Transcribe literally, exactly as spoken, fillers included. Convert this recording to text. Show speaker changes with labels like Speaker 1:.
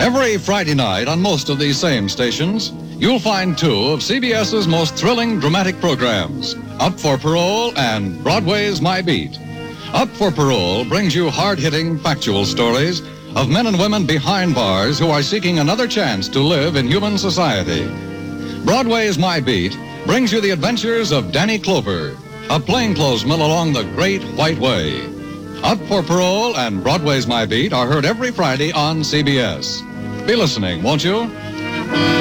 Speaker 1: Every Friday night on most of these same stations, you'll find two of CBS's most thrilling dramatic programs, Up for Parole and Broadway's My Beat. Up for Parole brings you hard-hitting, factual stories of men and women behind bars who are seeking another chance to live in human society. Broadway's My Beat brings you the adventures of Danny Clover, a plainclothesman along the Great White Way. Up for Parole and Broadway's My Beat are heard every Friday on C B S. Be listening, won't you?